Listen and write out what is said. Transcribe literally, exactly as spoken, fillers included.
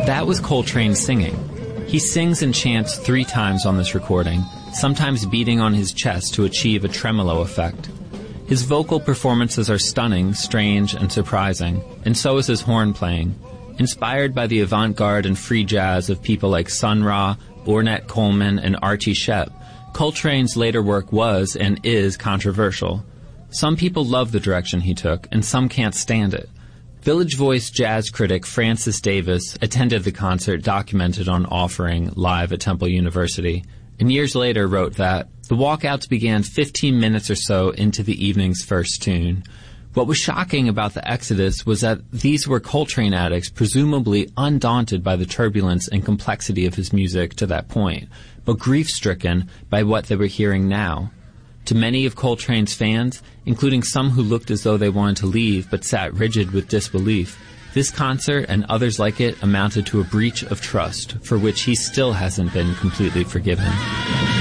That was Coltrane singing. He sings and chants three times on this recording, sometimes beating on his chest to achieve a tremolo effect. His vocal performances are stunning, strange, and surprising, and so is his horn playing. Inspired by the avant-garde and free jazz of people like Sun Ra, Ornette Coleman, and Archie Shepp, Coltrane's later work was and is controversial. Some people love the direction he took, and some can't stand it. Village Voice jazz critic Francis Davis attended the concert documented on Offering live at Temple University, and years later wrote that the walkouts began fifteen minutes or so into the evening's first tune. What was shocking about the exodus was that these were Coltrane addicts presumably undaunted by the turbulence and complexity of his music to that point, but grief-stricken by what they were hearing now. To many of Coltrane's fans, including some who looked as though they wanted to leave but sat rigid with disbelief, this concert and others like it amounted to a breach of trust for which he still hasn't been completely forgiven.